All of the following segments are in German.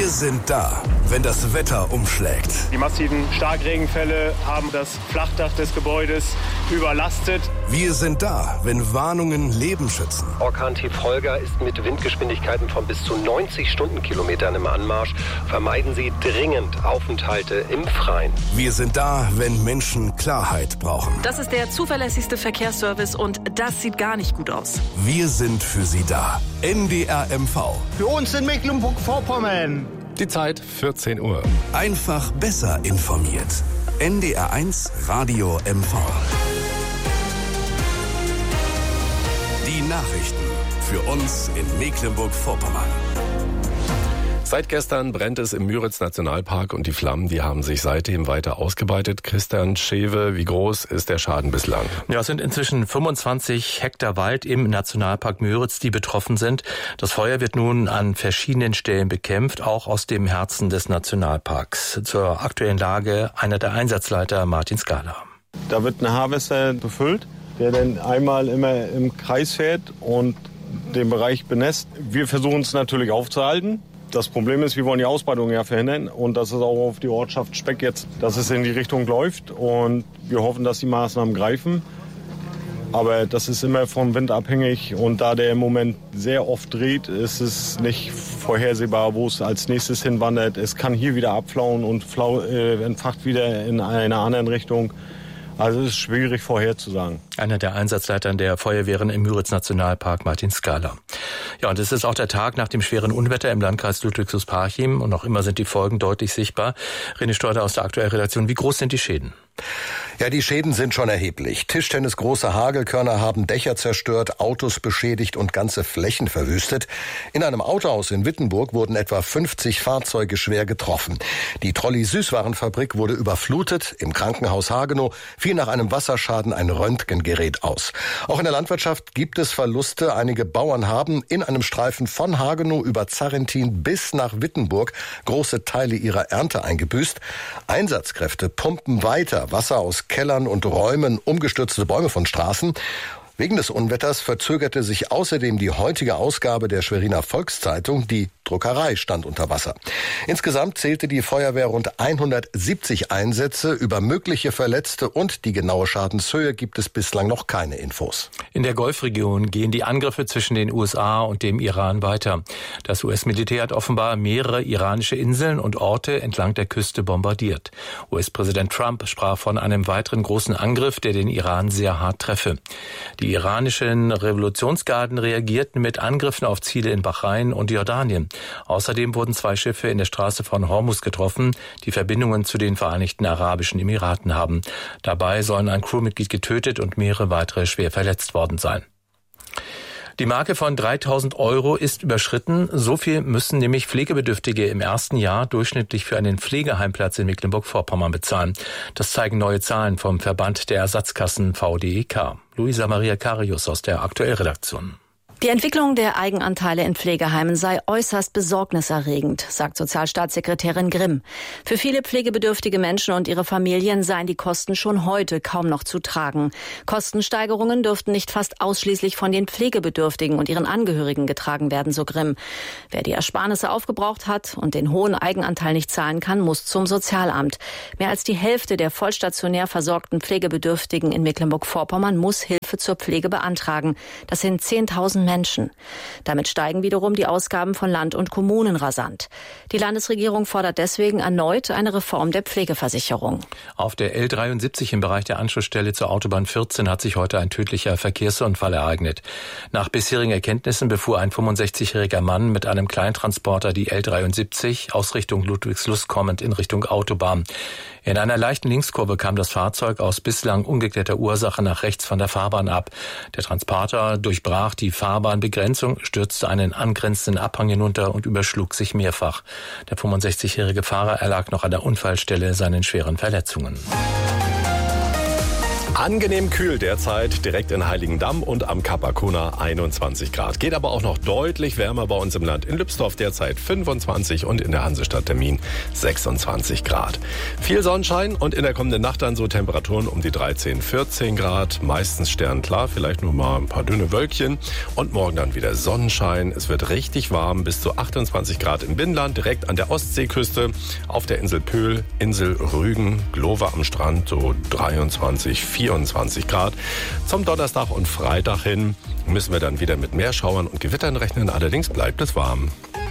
Wir sind da, wenn das Wetter umschlägt. Die massiven Starkregenfälle haben das Flachdach des Gebäudes überlastet. Wir sind da, wenn Warnungen Leben schützen. Orkan-Tief Holger ist mit Windgeschwindigkeiten von bis zu 90 Stundenkilometern im Anmarsch. Vermeiden Sie dringend Aufenthalte im Freien. Wir sind da, wenn Menschen Klarheit brauchen. Das ist der zuverlässigste Verkehrsservice und das sieht gar nicht gut aus. Wir sind für Sie da. NDR MV. Für uns in Mecklenburg-Vorpommern. Die Zeit 14 Uhr. Einfach besser informiert. NDR 1 Radio MV. Die Nachrichten für uns in Mecklenburg-Vorpommern. Seit gestern brennt es im Müritz-Nationalpark und die Flammen, die haben sich seitdem weiter ausgebreitet. Christian Schewe, wie groß ist der Schaden bislang? Ja, es sind inzwischen 25 Hektar Wald im Nationalpark Müritz, die betroffen sind. Das Feuer wird nun an verschiedenen Stellen bekämpft, auch aus dem Herzen des Nationalparks. Zur aktuellen Lage einer der Einsatzleiter, Martin Skala. Da wird ein Harvester befüllt, der dann einmal immer im Kreis fährt und den Bereich benässt. Wir versuchen es natürlich aufzuhalten. Das Problem ist, wir wollen die Ausbreitung ja verhindern und das ist auch auf die Ortschaft Speck jetzt, dass es in die Richtung läuft und wir hoffen, dass die Maßnahmen greifen. Aber das ist immer vom Wind abhängig und da der im Moment sehr oft dreht, ist es nicht vorhersehbar, wo es als nächstes hinwandert. Es kann hier wieder abflauen und entfacht wieder in einer anderen Richtung. Also es ist schwierig vorherzusagen. Einer der Einsatzleitern der Feuerwehren im Müritz-Nationalpark, Martin Skala. Ja, und es ist auch der Tag nach dem schweren Unwetter im Landkreis Ludwigslust-Parchim und noch immer sind die Folgen deutlich sichtbar. René Steuder aus der aktuellen Redaktion, wie groß sind die Schäden? Ja, die Schäden sind schon erheblich. Tischtennisgroße Hagelkörner haben Dächer zerstört, Autos beschädigt und ganze Flächen verwüstet. In einem Autohaus in Wittenburg wurden etwa 50 Fahrzeuge schwer getroffen. Die Trolli-Süßwarenfabrik wurde überflutet. Im Krankenhaus Hagenow fiel nach einem Wasserschaden ein Röntgengerät aus. Auch in der Landwirtschaft gibt es Verluste. Einige Bauern haben in einem Streifen von Hagenow über Zarrentin bis nach Wittenburg große Teile ihrer Ernte eingebüßt. Einsatzkräfte pumpen weiter Wasser aus Kellern und Räumen, umgestürzte Bäume von Straßen. Wegen des Unwetters verzögerte sich außerdem die heutige Ausgabe der Schweriner Volkszeitung. Die Druckerei stand unter Wasser. Insgesamt zählte die Feuerwehr rund 170 Einsätze. Über mögliche Verletzte und die genaue Schadenshöhe gibt es bislang noch keine Infos. In der Golfregion gehen die Angriffe zwischen den USA und dem Iran weiter. Das US-Militär hat offenbar mehrere iranische Inseln und Orte entlang der Küste bombardiert. US-Präsident Trump sprach von einem weiteren großen Angriff, der den Iran sehr hart treffe. Die iranischen Revolutionsgarden reagierten mit Angriffen auf Ziele in Bahrain und Jordanien. Außerdem wurden 2 Schiffe in der Straße von Hormuz getroffen, die Verbindungen zu den Vereinigten Arabischen Emiraten haben. Dabei sollen ein Crewmitglied getötet und mehrere weitere schwer verletzt worden sein. Die Marke von 3.000 € ist überschritten. So viel müssen nämlich Pflegebedürftige im ersten Jahr durchschnittlich für einen Pflegeheimplatz in Mecklenburg-Vorpommern bezahlen. Das zeigen neue Zahlen vom Verband der Ersatzkassen VDEK. Luisa Maria Karius aus der Aktuellredaktion. Die Entwicklung der Eigenanteile in Pflegeheimen sei äußerst besorgniserregend, sagt Sozialstaatssekretärin Grimm. Für viele pflegebedürftige Menschen und ihre Familien seien die Kosten schon heute kaum noch zu tragen. Kostensteigerungen dürften nicht fast ausschließlich von den Pflegebedürftigen und ihren Angehörigen getragen werden, so Grimm. Wer die Ersparnisse aufgebraucht hat und den hohen Eigenanteil nicht zahlen kann, muss zum Sozialamt. Mehr als die Hälfte der vollstationär versorgten Pflegebedürftigen in Mecklenburg-Vorpommern muss Hilfe zur Pflege beantragen. Das sind 10.000 Menschen. Damit steigen wiederum die Ausgaben von Land und Kommunen rasant. Die Landesregierung fordert deswegen erneut eine Reform der Pflegeversicherung. Auf der L73 im Bereich der Anschlussstelle zur Autobahn 14 hat sich heute ein tödlicher Verkehrsunfall ereignet. Nach bisherigen Erkenntnissen befuhr ein 65-jähriger Mann mit einem Kleintransporter die L73 aus Richtung Ludwigslust kommend in Richtung Autobahn. In einer leichten Linkskurve kam das Fahrzeug aus bislang ungeklärter Ursache nach rechts von der Fahrbahn ab. Der Transporter durchbrach die Fahrbahnbegrenzung, stürzte einen angrenzenden Abhang hinunter und überschlug sich mehrfach. Der 65-jährige Fahrer erlag noch an der Unfallstelle seinen schweren Verletzungen. Angenehm kühl derzeit, direkt in Heiligendamm und am Kap Arkona 21 Grad. Geht aber auch noch deutlich wärmer bei uns im Land. In Lübsdorf derzeit 25 und in der Hansestadt Termin 26 Grad. Viel Sonnenschein und in der kommenden Nacht dann so Temperaturen um die 13, 14 Grad. Meistens sternklar, vielleicht nur mal ein paar dünne Wölkchen. Und morgen dann wieder Sonnenschein. Es wird richtig warm, bis zu 28 Grad im Binnenland, direkt an der Ostseeküste. Auf der Insel Pöhl, Insel Rügen, Glover am Strand so 23, 24 Grad. Zum Donnerstag und Freitag hin müssen wir dann wieder mit Meerschauern und Gewittern rechnen. Allerdings bleibt es warm.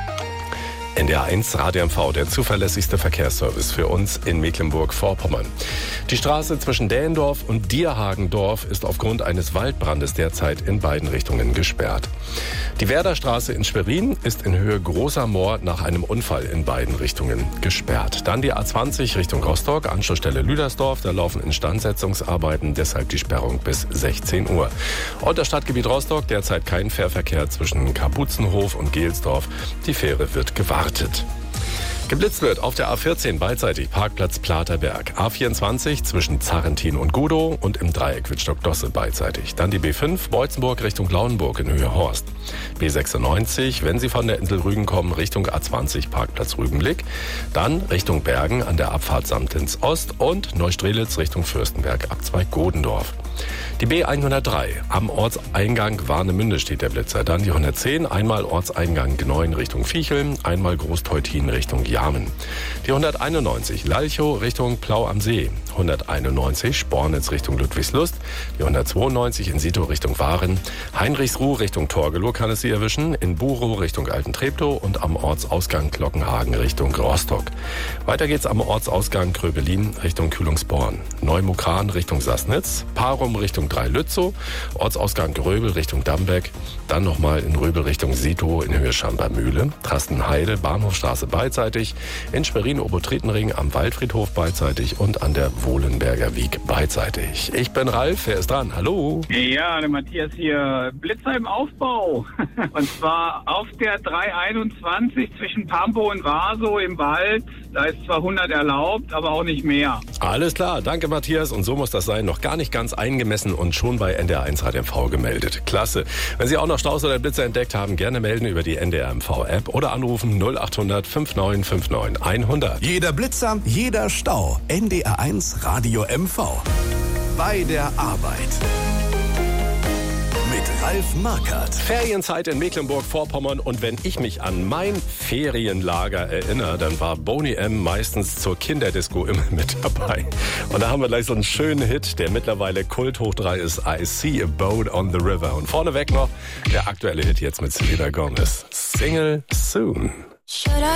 NDR 1 Radio MV, der zuverlässigste Verkehrsservice für uns in Mecklenburg-Vorpommern. Die Straße zwischen Dähendorf und Dierhagendorf ist aufgrund eines Waldbrandes derzeit in beiden Richtungen gesperrt. Die Werderstraße in Schwerin ist in Höhe Großer Moor nach einem Unfall in beiden Richtungen gesperrt. Dann die A20 Richtung Rostock, Anschlussstelle Lüdersdorf. Da laufen Instandsetzungsarbeiten, deshalb die Sperrung bis 16 Uhr. Und das Stadtgebiet Rostock, derzeit kein Fährverkehr zwischen Kapuzenhof und Gelsdorf. Die Fähre wird gewartet. Geblitzt wird auf der A14 beidseitig Parkplatz Platerberg. A24 zwischen Zarrentin und Gudow und im Dreieck Wittstock-Dosse beidseitig. Dann die B5 Beutzenburg Richtung Lauenburg in Höhe Horst. B96, wenn Sie von der Insel Rügen kommen, Richtung A20 Parkplatz Rügenblick. Dann Richtung Bergen an der Abfahrt Samtens Ost und Neustrelitz Richtung Fürstenberg Abzweig Godendorf. Die B103 am Ortseingang Warnemünde steht der Blitzer. Dann die 110, einmal Ortseingang Gneuen Richtung Viecheln, einmal Großteutin Richtung Jarmen. Die 191 Lalchow Richtung Plau am See. 191 Spornitz Richtung Ludwigslust. Die 192 in Sito Richtung Waren. Heinrichsruh Richtung Torgelow kann es Sie erwischen. In Burow Richtung Altentreptow und am Ortsausgang Glockenhagen Richtung Rostock. Weiter geht's am Ortsausgang Kröbelin Richtung Kühlungsborn. Neumukran Richtung Sassnitz. Parum Richtung Drei-Lützow. Ortsausgang Gröbel Richtung Dambeck. Dann nochmal in Röbel Richtung Sito in Höhe Schampermühle. Trastenheide Bahnhofstraße beidseitig. In Schwerin Obertrietenring am Waldfriedhof beidseitig und an der Wohlenberger Wiek beidseitig. Ich bin Ralf, wer ist dran? Hallo. Ja, der Matthias hier. Blitzer im Aufbau. Und zwar auf der 321 zwischen Pampo und Vaso im Wald. Da ist zwar 100 erlaubt, aber auch nicht mehr. Alles klar, danke Matthias. Und so muss das sein. Noch gar nicht ganz eingemessen und schon bei NDR 1 Radio MV gemeldet. Klasse. Wenn Sie auch noch Staus oder Blitzer entdeckt haben, gerne melden über die NDR MV App oder anrufen 0800 5959 100. Jeder Blitzer, jeder Stau. NDR 1 Radio MV. Bei der Arbeit. Mit Ralf Markert. Ferienzeit in Mecklenburg-Vorpommern und wenn ich mich an mein Ferienlager erinnere, dann war Boney M. meistens zur Kinderdisco immer mit dabei. Und da haben wir gleich so einen schönen Hit, der mittlerweile Kult hoch 3 ist, I See a Boat on the River. Und vorneweg noch der aktuelle Hit jetzt mit Selena Gomez, Single Soon.